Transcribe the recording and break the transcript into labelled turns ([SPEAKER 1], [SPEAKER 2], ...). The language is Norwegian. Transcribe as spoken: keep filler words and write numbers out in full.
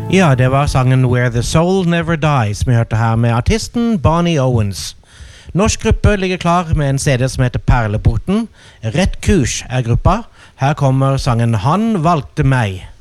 [SPEAKER 1] Ja, det var sangen Where the Soul Never Dies vi hørte her med artisten Barney Owens. Norsk gruppe ligger klar med en C D som heter Perleporten. Rett kurs er gruppa. Her kommer sangen Han valgte meg.